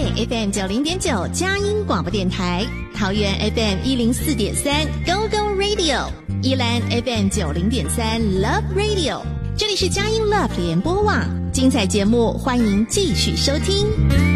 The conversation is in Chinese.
北 FM 90.9佳音广播电台，桃园 FM 104.3 Go Go Radio， 宜兰 FM 90.3 Love Radio。这里是佳音 Love 联播网，精彩节目欢迎继续收听。